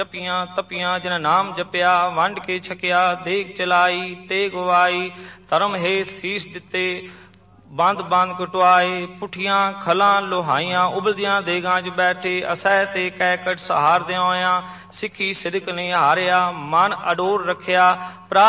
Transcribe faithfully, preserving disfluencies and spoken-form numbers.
ਜਪੀਆਂ ਤਪੀਆਂ ਜਿਨ ਨਾਮ ਜਪਿਆ, ਵੰਡ ਕੇ ਛਕਿਆ ਦੇਗ ਚਲਾਈ ਤੇ ਗਵਾਈ। ਧਰਮ ਹੈ ਸੀਸ ਦਿੱਤੇ ਬੰਦ ਬੰਦ ਕਟਵਾਏ, ਪੁੱਠੀਆਂ ਖਲਾਂ ਲੋਹਾਈਆਂ ਉਬਲਦੀਆਂ ਦੇਗਾਂ ਚ ਬੈਠੇ। ਅਸਹਿ ਤੇ ਕੈਕਟ ਸਹਾਰ ਦਿਓਆਂ, ਸਿੱਖੀ ਸਿਦਕ ਨੇ ਹਾਰਿਆ, ਮਨ ਅਡੋਰ ਰੱਖਿਆ।